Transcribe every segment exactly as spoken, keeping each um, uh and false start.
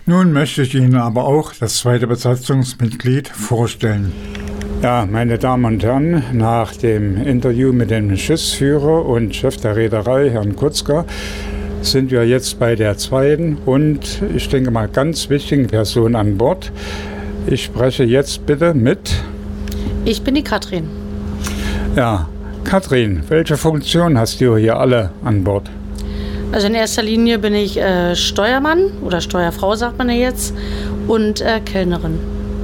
Nun möchte ich Ihnen aber auch das zweite Besatzungsmitglied vorstellen. Ja, meine Damen und Herren, nach dem Interview mit dem Schiffsführer und Chef der Reederei, Herrn Kutzka, sind wir jetzt bei der zweiten und ich denke mal ganz wichtigen Person an Bord. Ich spreche jetzt bitte mit... Ich bin die Katrin. Ja, Katrin, welche Funktion hast du hier alle an Bord? Also in erster Linie bin ich äh, Steuermann oder Steuerfrau, sagt man ja jetzt, und äh, Kellnerin.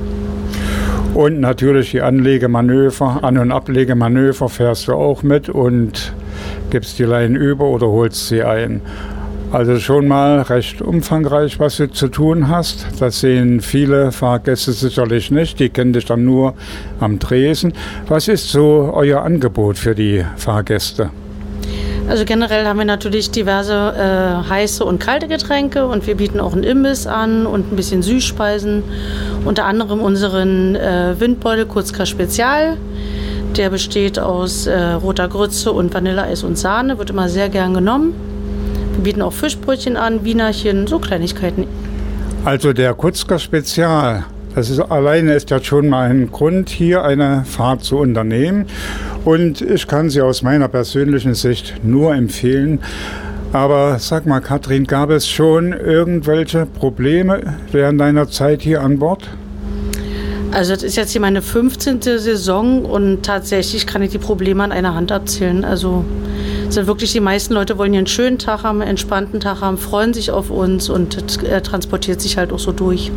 Und natürlich die Anlegemanöver, An- und Ablegemanöver fährst du auch mit und gibst die Leinen über oder holst sie ein. Also schon mal recht umfangreich, was du zu tun hast. Das sehen viele Fahrgäste sicherlich nicht, die kennen dich dann nur am Tresen. Was ist so euer Angebot für die Fahrgäste? Also generell haben wir natürlich diverse äh, heiße und kalte Getränke und wir bieten auch einen Imbiss an und ein bisschen Süßspeisen. Unter anderem unseren äh, Windbeutel Kutzka Spezial. Der besteht aus äh, roter Grütze und Vanilleeis und Sahne, wird immer sehr gern genommen. Wir bieten auch Fischbrötchen an, Wienerchen, so Kleinigkeiten. Also der Kutzka Spezial, das ist alleine ist ja schon mal ein Grund, hier eine Fahrt zu unternehmen. Und ich kann sie aus meiner persönlichen Sicht nur empfehlen. Aber sag mal, Katrin, gab es schon irgendwelche Probleme während deiner Zeit hier an Bord? Also das ist jetzt hier meine fünfzehnte Saison und tatsächlich kann ich die Probleme an einer Hand abzählen. Also sind wirklich die meisten Leute wollen hier einen schönen Tag haben, einen entspannten Tag haben, freuen sich auf uns und äh, transportiert sich halt auch so durch.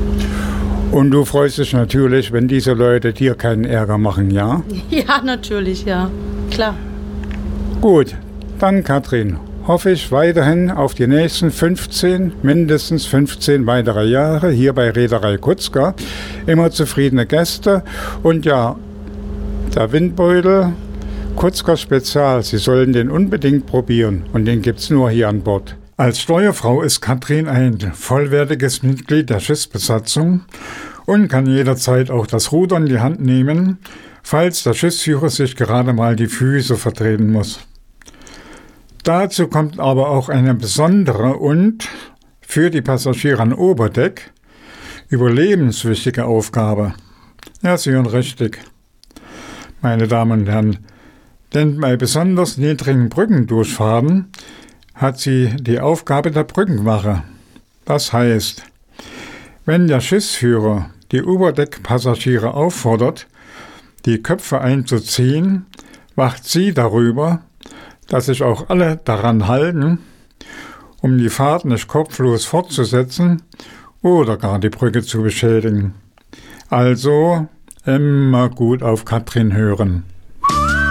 Und du freust dich natürlich, wenn diese Leute dir keinen Ärger machen, ja? Ja, natürlich, ja. Klar. Gut, dann Katrin, hoffe ich weiterhin auf die nächsten fünfzehn, mindestens fünfzehn weitere Jahre hier bei Reederei Kutzka. Immer zufriedene Gäste und ja, der Windbeutel Kutzka Spezial, Sie sollen den unbedingt probieren und den gibt's nur hier an Bord. Als Steuerfrau ist Katrin ein vollwertiges Mitglied der Schiffsbesatzung und kann jederzeit auch das Ruder in die Hand nehmen, falls der Schiffsführer sich gerade mal die Füße vertreten muss. Dazu kommt aber auch eine besondere und für die Passagiere an Oberdeck überlebenswichtige Aufgabe. Ja, Sie hören richtig, meine Damen und Herren, denn bei besonders niedrigen Brückendurchfahrten hat sie die Aufgabe der Brückenwache. Das heißt, wenn der Schiffsführer die Oberdeckpassagiere auffordert, die Köpfe einzuziehen, wacht sie darüber, dass sich auch alle daran halten, um die Fahrt nicht kopflos fortzusetzen oder gar die Brücke zu beschädigen. Also immer gut auf Katrin hören.